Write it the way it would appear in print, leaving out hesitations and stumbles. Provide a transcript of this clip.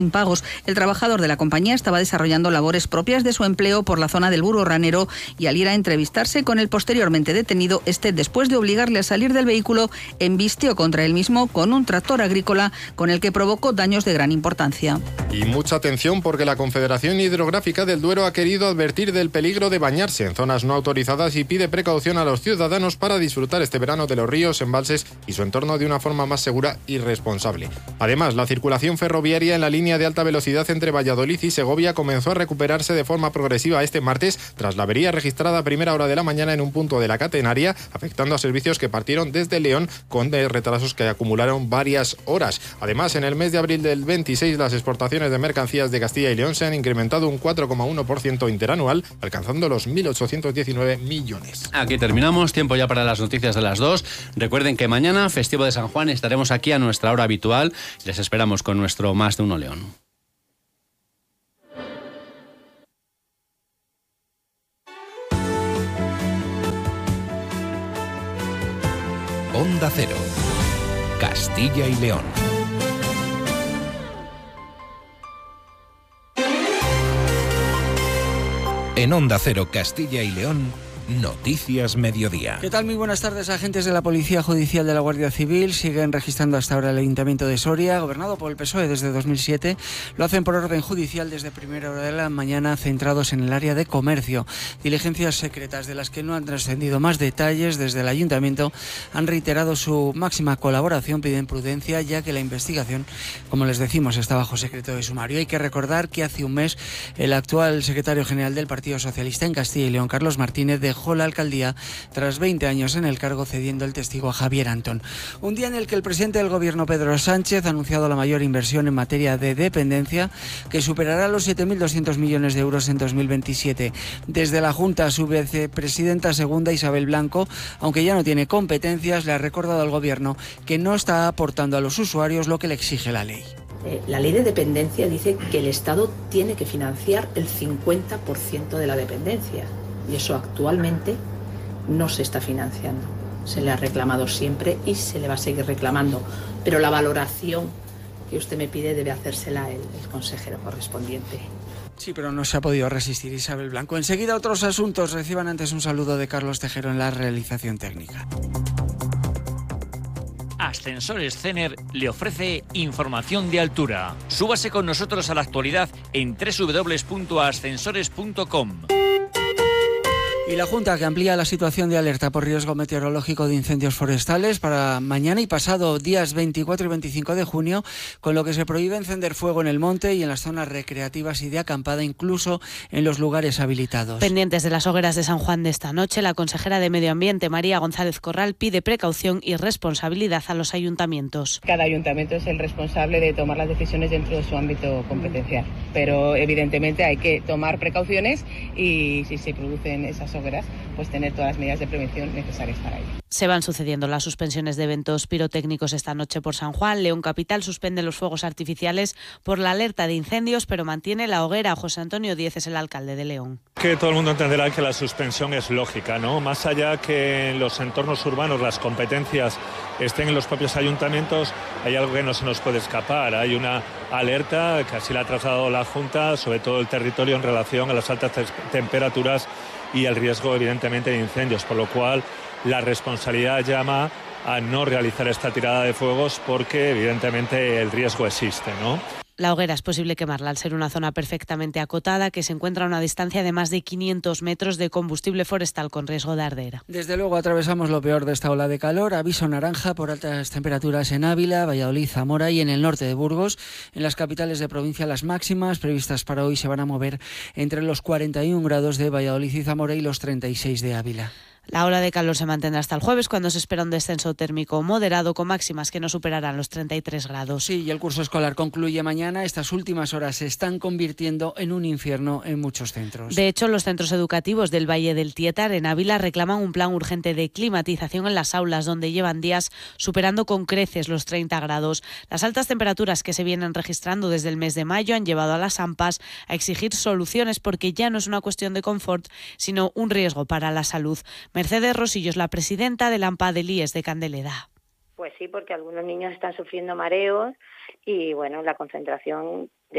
impagos. El trabajador de la compañía estaba desarrollando labores propias de su empleo por la zona del Burgo Ranero y al ir a entrevistarse con el posteriormente detenido, después de obligarle a salir del vehículo, embistió contra él mismo con un tractor agrícola con el que provocó daños de gran importancia. Y mucha atención porque la Confederación Hidrográfica del Duero ha querido advertir del peligro de bañarse en zonas no autorizadas y pide precaución a los ciudadanos para disfrutar este verano de los ríos, embalses y su entorno de una forma más segura y responsable. Además, la circulación ferroviaria en la línea de alta velocidad entre Valladolid y Segovia comenzó a recuperarse de forma progresiva este martes tras la avería registrada a primera hora de la mañana en un punto de la catenaria, afectando a servicios que partieron desde León con retrasos que acumularon varias horas. Además, en el mes de abril del 26 las exportaciones de mercancías de Castilla y León se han incrementado un 4,1% interanual, alcanzando los 1.819 millones. Aquí terminamos, tiempo ya para las noticias de las 2. Recuerden que mañana, festivo de San Juan, estaremos aquí a nuestra hora habitual. Les esperamos con nuestro Más de Uno León. Onda Cero, Castilla y León. En Onda Cero, Castilla y León, Noticias Mediodía. ¿Qué tal? Muy buenas tardes. Agentes de la Policía Judicial de la Guardia Civil siguen registrando hasta ahora el Ayuntamiento de Soria, gobernado por el PSOE desde 2007. Lo hacen por orden judicial desde primera hora de la mañana, centrados en el área de comercio. Diligencias secretas de las que no han trascendido más detalles. Desde el Ayuntamiento han reiterado su máxima colaboración, piden prudencia, ya que la investigación, como les decimos, está bajo secreto de sumario. Hay que recordar que hace un mes el actual secretario general del Partido Socialista en Castilla y León, Carlos Martínez, dejó la alcaldía tras 20 años en el cargo, cediendo el testigo a Javier Antón. Un día en el que el presidente del Gobierno, Pedro Sánchez, ha anunciado la mayor inversión en materia de dependencia, que superará los 7.200 millones de euros en 2027. Desde la Junta, su vicepresidenta segunda, Isabel Blanco, aunque ya no tiene competencias, le ha recordado al Gobierno que no está aportando a los usuarios lo que le exige la ley. La ley de dependencia dice que el Estado tiene que financiar el 50% de la dependencia. Y eso actualmente no se está financiando. Se le ha reclamado siempre y se le va a seguir reclamando. Pero la valoración que usted me pide debe hacérsela el consejero correspondiente. Sí, pero no se ha podido resistir Isabel Blanco. Enseguida otros asuntos. Reciban antes un saludo de Carlos Tejero en la realización técnica. Ascensores Cener le ofrece información de altura. Súbase con nosotros a la actualidad en www.ascensores.com. Y la Junta, que amplía la situación de alerta por riesgo meteorológico de incendios forestales para mañana y pasado, días 24 y 25 de junio, con lo que se prohíbe encender fuego en el monte y en las zonas recreativas y de acampada, incluso en los lugares habilitados. Pendientes de las hogueras de San Juan de esta noche, la consejera de Medio Ambiente, María González Corral, pide precaución y responsabilidad a los ayuntamientos. Cada ayuntamiento es el responsable de tomar las decisiones dentro de su ámbito competencial, pero evidentemente hay que tomar precauciones y si se producen esas hogueras, pues tener todas las medidas de prevención necesarias para ello. Se van sucediendo las suspensiones de eventos pirotécnicos esta noche por San Juan. León Capital suspende los fuegos artificiales por la alerta de incendios, pero mantiene la hoguera. José Antonio Díez es el alcalde de León. Que todo el mundo entenderá que la suspensión es lógica, ¿no? Más allá que en los entornos urbanos las competencias estén en los propios ayuntamientos, hay algo que no se nos puede escapar. Hay una alerta que así la ha trasladado la Junta, sobre todo el territorio, en relación a las altas temperaturas y el riesgo, evidentemente, de incendios, por lo cual la responsabilidad llama a no realizar esta tirada de fuegos porque, evidentemente, el riesgo existe, ¿no? La hoguera es posible quemarla al ser una zona perfectamente acotada que se encuentra a una distancia de más de 500 metros de combustible forestal con riesgo de ardera. Desde luego atravesamos lo peor de esta ola de calor. Aviso naranja por altas temperaturas en Ávila, Valladolid, Zamora y en el norte de Burgos. En las capitales de provincia las máximas previstas para hoy se van a mover entre los 41 grados de Valladolid y Zamora y los 36 de Ávila. La ola de calor se mantendrá hasta el jueves, cuando se espera un descenso térmico moderado con máximas que no superarán los 33 grados. Sí, y el curso escolar concluye mañana. Estas últimas horas se están convirtiendo en un infierno en muchos centros. De hecho, los centros educativos del Valle del Tietar en Ávila reclaman un plan urgente de climatización en las aulas, donde llevan días superando con creces los 30 grados. Las altas temperaturas que se vienen registrando desde el mes de mayo han llevado a las AMPAs a exigir soluciones, porque ya no es una cuestión de confort, sino un riesgo para la salud. Mercedes Rosillo es la presidenta del AMPA del IES de Candeleda. Pues sí, porque algunos niños están sufriendo mareos y bueno, la concentración